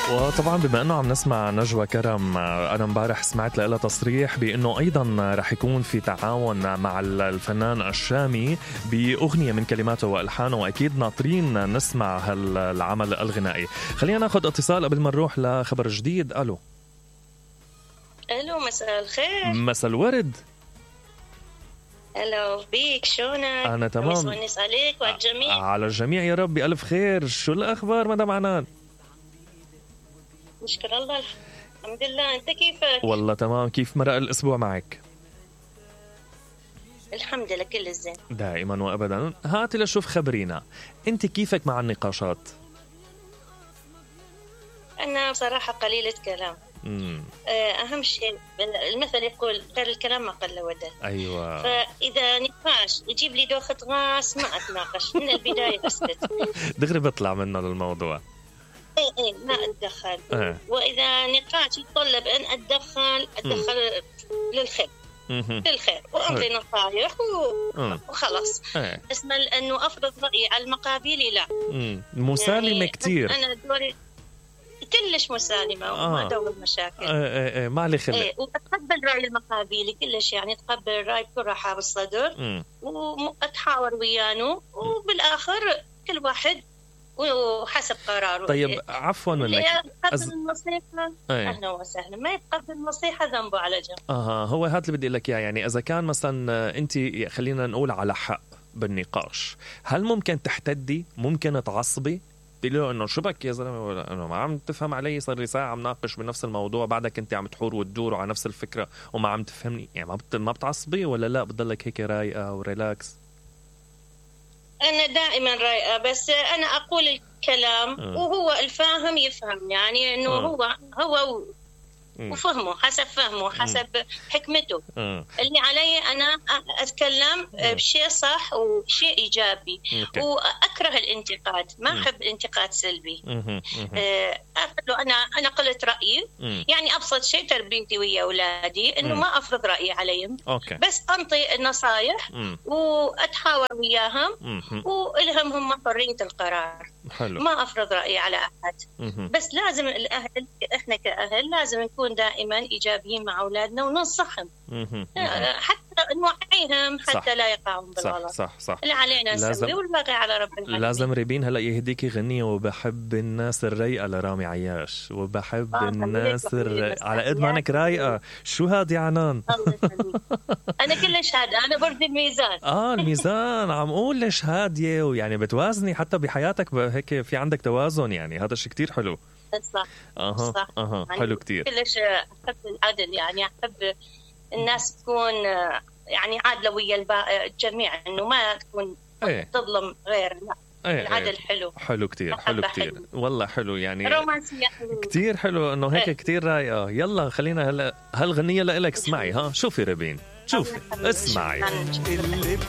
وطبعا بما انه عم نسمع نجوى كرم، انا امبارح سمعت لها تصريح بانه ايضا رح يكون في تعاون مع الفنان الشامي باغنيه من كلماته والحانه، واكيد ناطرين نسمع هالعمل الغنائي. خلينا ناخذ اتصال قبل ما نروح لخبر جديد. الو مساء الخير. مساء الورد. هلو بيك، شلونك؟ انا تمام. ونس عليك وعلى الجميع. على الجميع يا رب بألف خير. شو الاخبار مدام عنان؟ نشكر الله الحمد لله. انت كيفك؟ والله تمام. كيف مرق الاسبوع معك؟ الحمد لله كل زين دائما وابدا. هاتي لشوف خبرينا، انت كيفك مع النقاشات؟ انا بصراحه قليله كلام. اهم شيء المثل يقول غير الكلام ما قل ودل. ايوه. فاذا نقاش يجيب لي دوخه راس ما اتناقش من البدايه، اسكت دغري بطلع منه للموضوع. اي ما اتدخل. واذا نقاش يتطلب ان اتدخل للخير للخير وأعطي نصائح وخلاص. بس لأنه أفرض رأيي على المقابل لا. مسالمة يعني كتير. أنا دوري كلش مسالمة وما أدور مشاكل. ما علي خلق. وأتقبل رأي المقابل كلش، يعني أتقبل الرأي بكل رحاب الصدر وأتحاور ويانه، وبالآخر كل واحد وحسب قراره. طيب عفوا منك، يتقبل النصيحة أهلا وسهلا، ما يتقبل النصيحة ذنبه على جنب. هو هات اللي بدي لك إياه. يعني إذا كان مثلا أنت خلينا نقول على حق بالنقاش، هل ممكن تحتدي؟ ممكن تعصبي؟ تقولي له إنه شو بك يا زلمة، ولا أنا ما عم تفهم علي، صار لي ساعة عم ناقش بنفس الموضوع، بعدك أنت عم تحور وتدور على نفس الفكرة وما عم تفهمني، يعني ما بتعصبي ولا لا بتضلك هيك رايقة وريلاكس؟ أنا دائما رايقة، بس أنا أقول الكلام وهو الفاهم يفهم، يعني إنه هو وفهمه حسب فهمه حسب حكمته. اللي علي أنا أتكلم بشيء صح وشيء إيجابي. وأكره الانتقاد، ما أحب الانتقاد سلبي. أقول أنا قلت رأيي، يعني أبسط شيء تربيتي ويا أولادي إنه ما أفرض رأيي عليهم، بس أنطي النصايح وأتحاور وياهم وإلهم هم حرية القرار. حلو. ما أفرض رأيي على أحد. بس لازم الأهل، إحنا كأهل لازم نكون دائما إيجابيين مع أولادنا وننصحهم حتى نوعيهم حتى لا يقعون بالغلط. صح. اللي علينا نسوي والباقي على رب العالمين. لازم ريبين هلأ يهديكي غنية وبحب الناس الرايقة لرامي عياش، وبحب الناس على قد ما أنك رايقة. شو هاد يا عنان؟ أنا كلش هادي، أنا برد الميزان. الميزان عم قول ليش هادية، ويعني بتوازني حتى بحياتك هيك، في عندك توازن، يعني هذا الشيء كتير حلو. صح. يعني حلو كتير. كلش أحب العدل، يعني أحب الناس تكون يعني عادلة ويا الجميع، إنه ما تكون تظلم غير. لا العدل حلو كتير. حلو كتير والله. حلو يعني رومانسية كتير حلو إنه هيك كتير رايقة. يلا خلينا هلا هالغنية لإلك. اسمعي شوفي ربين، شوفي اسمعي.